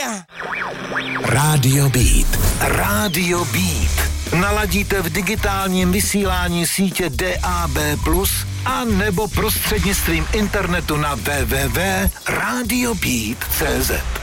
Rádio Beat. Rádio Beat. Naladíte v digitálním vysílání sítě DAB+, a nebo prostřednictvím internetu na www.radiobeat.cz.